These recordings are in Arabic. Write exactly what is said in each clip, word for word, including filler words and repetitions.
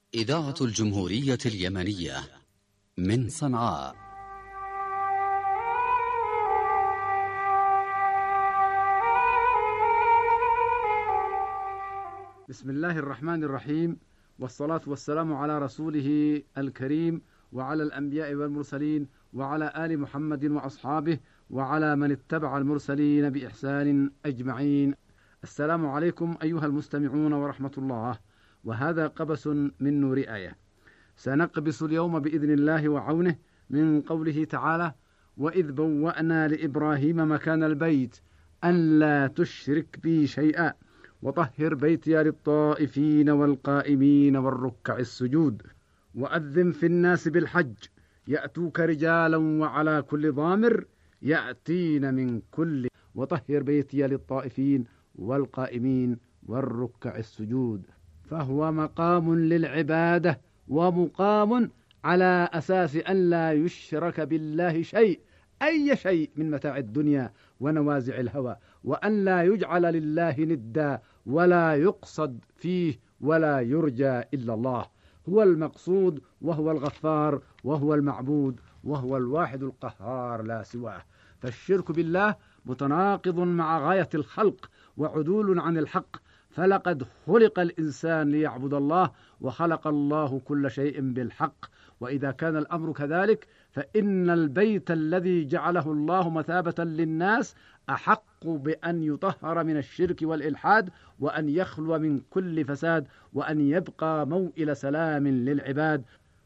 إذاعة الجمهورية اليمنية من صنعاء. بسم الله الرحمن الرحيم، والصلاة والسلام على رسوله الكريم وعلى الأنبياء والمرسلين وعلى آل محمد وأصحابه وعلى من اتبع المرسلين بإحسان أجمعين. السلام عليكم أيها المستمعون ورحمة الله، وهذا قبس من نور آية. سنقبس اليوم بإذن الله وعونه من قوله تعالى: وإذ بوأنا لإبراهيم مكان البيت أن لا تشرك بي شيئا وطهر بيتي للطائفين والقائمين والركع السجود وأذن في الناس بالحج يأتوك رجالا وعلى كل ضامر يأتين من كل وطهر بيتي للطائفين والقائمين والركع السجود. فهو مقام للعبادة ومقام على أساس أن لا يشرك بالله شيء، أي شيء من متاع الدنيا ونوازع الهوى، وأن لا يجعل لله ندا ولا يقصد فيه ولا يرجى إلا الله. هو المقصود وهو الغفار وهو المعبود وهو الواحد القهار لا سواه. فالشرك بالله متناقض مع غاية الخلق وعدول عن الحق، فلقد خلق الإنسان ليعبد الله وخلق الله كل شيء بالحق. وإذا كان الأمر كذلك فإن البيت الذي جعله الله مثابة للناس أحق بأن يطهر من الشرك والإلحاد، وأن يخلو من كل فساد، وأن يبقى موئل سلام للعباد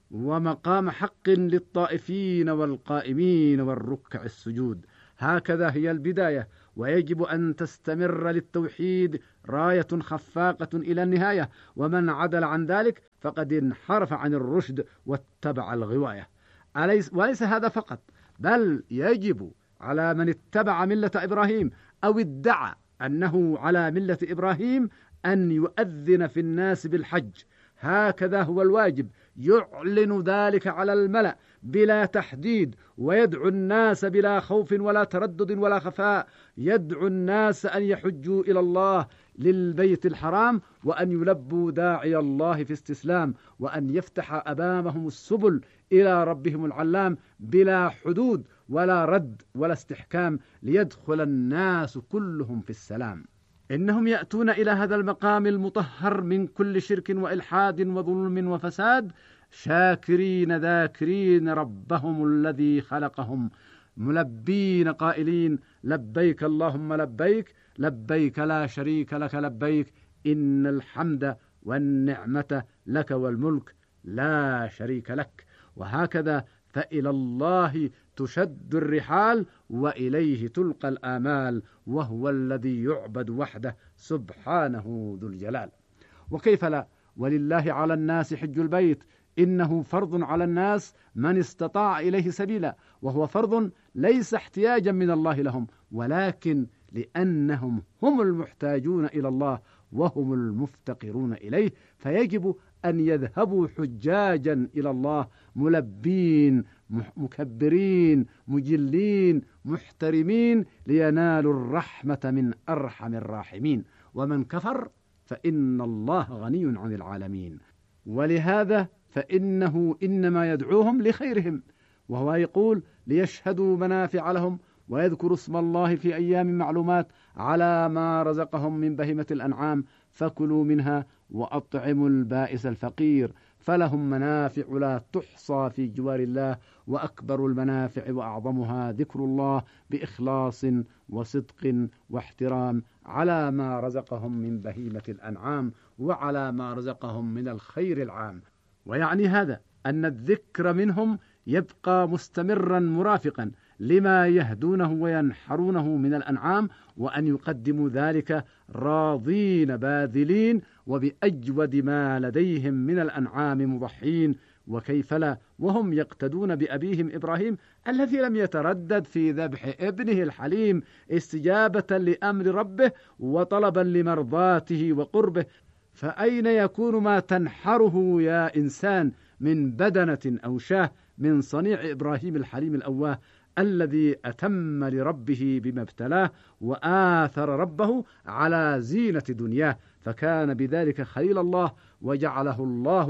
ومقام حق للطائفين والقائمين والركع السجود. هكذا هي البداية، ويجب أن تستمر للتوحيد راية خفاقة إلى النهاية، ومن عدل عن ذلك فقد انحرف عن الرشد واتبع الغواية. وليس هذا فقط، بل يجب على من اتبع ملة إبراهيم أو ادعى أنه على ملة إبراهيم أن يؤذن في الناس بالحج. هكذا هو الواجب، يعلن ذلك على الملأ بلا تحديد، ويدعو الناس بلا خوف ولا تردد ولا خفاء، يدعو الناس أن يحجوا إلى الله للبيت الحرام، وأن يلبوا داعي الله في استسلام، وأن يفتح أمامهم السبل إلى ربهم العلام بلا حدود ولا رد ولا استحكام، ليدخل الناس كلهم في السلام. إنهم يأتون إلى هذا المقام المطهر من كل شرك وإلحاد وظلم وفساد شاكرين ذاكرين ربهم الذي خلقهم، ملبين قائلين: لبيك اللهم لبيك، لبيك لا شريك لك لبيك، إن الحمد والنعمة لك والملك لا شريك لك. وهكذا فإلى الله تشد الرحال وإليه تلقى الآمال، وهو الذي يعبد وحده سبحانه ذو الجلال. وكيف لا، ولله على الناس حج البيت، إنه فرض على الناس من استطاع إليه سبيلا، وهو فرض ليس احتياجا من الله لهم، ولكن لأنهم هم المحتاجون إلى الله وهم المفتقرون إليه، فيجب أن يذهبوا حجاجا إلى الله ملبين مكبرين مجلين محترمين لينالوا الرحمة من أرحم الراحمين. ومن كفر فإن الله غني عن العالمين، ولهذا فإنه إنما يدعوهم لخيرهم، وهو يقول: ليشهدوا منافع لهم ويذكروا اسم الله في أيام معلومات على ما رزقهم من بهيمة الأنعام فكلوا منها وأطعموا البائس الفقير، فلهم منافع لا تحصى في جوار الله، وأكبر المنافع وأعظمها ذكر الله بإخلاص وصدق واحترام على ما رزقهم من بهيمة الأنعام وعلى ما رزقهم من الخير العام. ويعني هذا أن الذكر منهم يبقى مستمرا مرافقا لما يهدونه وينحرونه من الأنعام، وأن يقدموا ذلك راضين باذلين وبأجود ما لديهم من الأنعام مضحين. وكيف لا وهم يقتدون بأبيهم إبراهيم الذي لم يتردد في ذبح ابنه الحليم استجابة لأمر ربه وطلبا لمرضاته وقربه. فأين يكون ما تنحره يا إنسان من بدنة أو شاه من صنيع إبراهيم الحليم الأواه الذي أتم لربه بما ابتلاه وآثر ربه على زينة دنياه، فكان بذلك خليل الله وجعله الله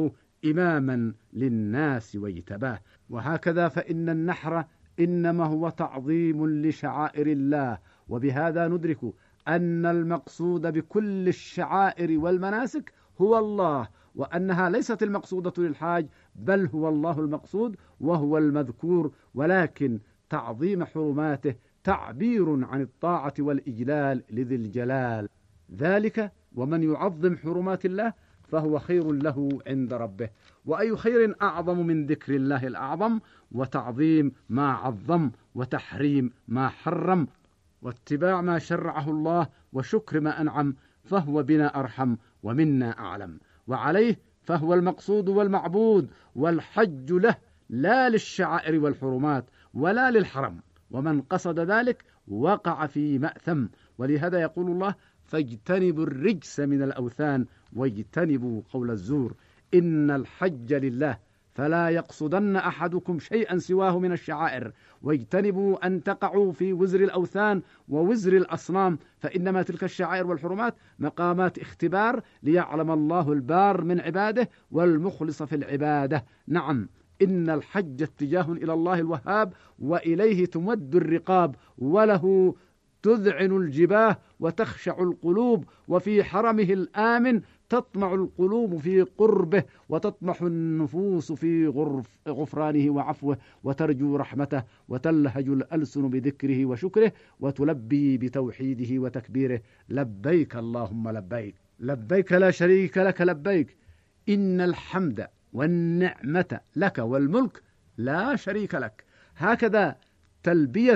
إماما للناس واجتباه. وهكذا فإن النحر إنما هو تعظيم لشعائر الله، وبهذا ندرك أن المقصود بكل الشعائر والمناسك هو الله، وأنها ليست المقصودة للحاج، بل هو الله المقصود وهو المذكور، ولكن تعظيم حرماته تعبير عن الطاعة والإجلال لذي الجلال. ذلك ومن يعظم حرمات الله فهو خير له عند ربه. وأي خير أعظم من ذكر الله الأعظم وتعظيم ما عظم وتحريم ما حرم واتباع ما شرعه الله وشكر ما أنعم، فهو بنا أرحم ومنا أعلم، وعليه فهو المقصود والمعبود، والحج له لا للشعائر والحرمات ولا للحرم، ومن قصد ذلك وقع في مأثم. ولهذا يقول الله: فاجتنبوا الرجس من الأوثان واجتنبوا قول الزور. إن الحج لله فلا يقصدن أحدكم شيئا سواه من الشعائر، واجتنبوا أن تقعوا في وزر الأوثان ووزر الأصنام، فإنما تلك الشعائر والحرمات مقامات اختبار ليعلم الله البار من عباده والمخلص في العبادة. نعم، إن الحج اتجاه إلى الله الوهاب، وإليه تمد الرقاب، وله تذعن الجباه وتخشع القلوب، وفي حرمه الآمن تطمع القلوب في قربه، وتطمح النفوس في غرف غفرانه وعفوه، وترجو رحمته، وتلهج الألسن بذكره وشكره، وتلبي بتوحيده وتكبيره: لبيك اللهم لبيك، لبيك لا شريك لك لبيك، إن الحمد والنعمة لك والملك لا شريك لك. هكذا تلبية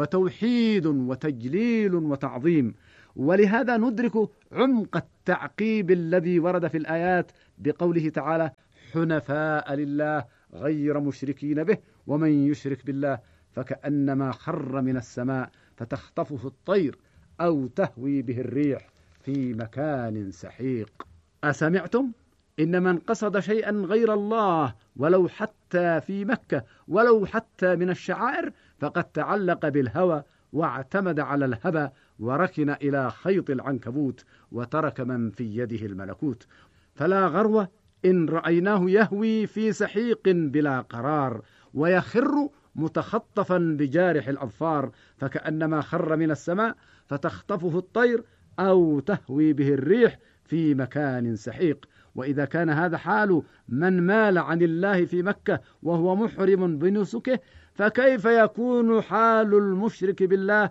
وتوحيد وتجليل وتعظيم. ولهذا ندرك عمق التعقيب الذي ورد في الآيات بقوله تعالى: حنفاء لله غير مشركين به ومن يشرك بالله فكأنما خر من السماء فتخطفه الطير أو تهوي به الريح في مكان سحيق. أسمعتم؟ إن من قصد شيئا غير الله ولو حتى في مكة ولو حتى من الشعائر فقد تعلق بالهوى واعتمد على الهبى وركن إلى خيط العنكبوت وترك من في يده الملكوت. فلا غرو إن رأيناه يهوي في سحيق بلا قرار ويخر متخطفا بجارح الأظفار فكأنما خر من السماء فتخطفه الطير أو تهوي به الريح في مكان سحيق. وإذا كان هذا حال من مال عن الله في مكة وهو محرم بنسكه، فكيف يكون حال المشرك بالله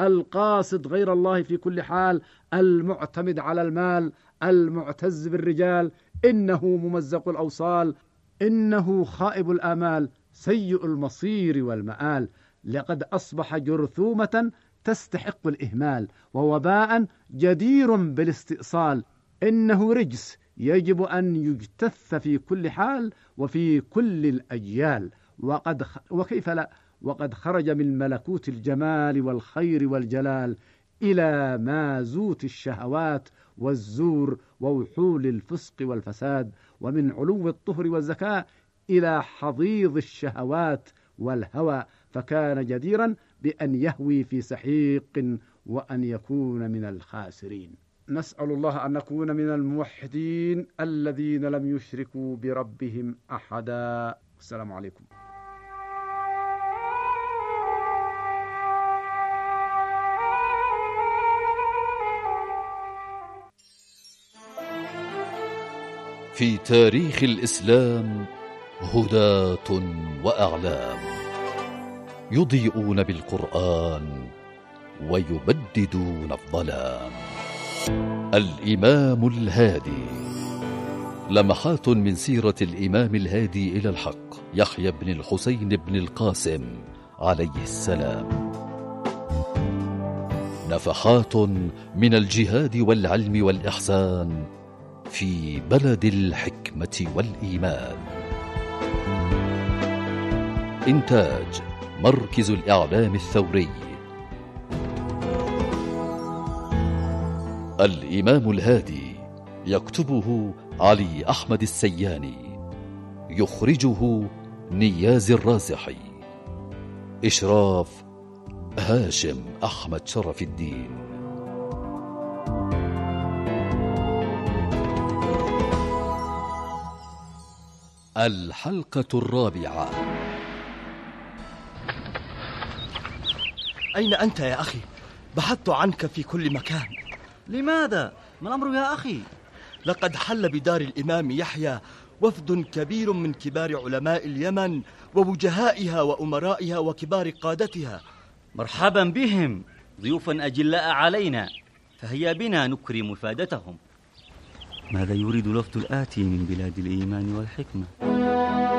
القاصد غير الله في كل حال، المعتمد على المال، المعتز بالرجال، إنه ممزق الأوصال، إنه خائب الآمال، سيء المصير والمآل. لقد أصبح جرثومة تستحق الإهمال ووباء جدير بالاستئصال. إنه رجس يجب أن يجتث في كل حال وفي كل الأجيال. وقد خ... وكيف لا وقد خرج من ملكوت الجمال والخير والجلال إلى مازوت الشهوات والزور ووحول الفسق والفساد، ومن علو الطهر والزكاة إلى حضيض الشهوات والهوى، فكان جديرا بأن يهوي في سحيق وأن يكون من الخاسرين. نسأل الله أن نكون من الموحدين الذين لم يشركوا بربهم أحدا. السلام عليكم. في تاريخ الإسلام هداة وأعلام يضيئون بالقرآن ويبددون الظلام. الإمام الهادي، لمحات من سيرة الإمام الهادي إلى الحق يحيى بن الحسين بن القاسم عليه السلام. نفحات من الجهاد والعلم والإحسان في بلد الحكمة والإيمان. إنتاج مركز الإعلام الثوري. الإمام الهادي، يكتبه علي أحمد السياني، يخرجه نياز الرازحي، إشراف هاشم أحمد شرف الدين. الحلقة الرابعة. أين أنت يا أخي؟ بحثت عنك في كل مكان. لماذا؟ ما الأمر يا أخي؟ لقد حل بدار الإمام يحيى وفد كبير من كبار علماء اليمن ووجهائها وأمرائها وكبار قادتها. مرحبا بهم، ضيوفا أجلاء علينا، فهيا بنا نكرم إفادتهم. ماذا يريد الوفد الآتي من بلاد الإيمان والحكمة؟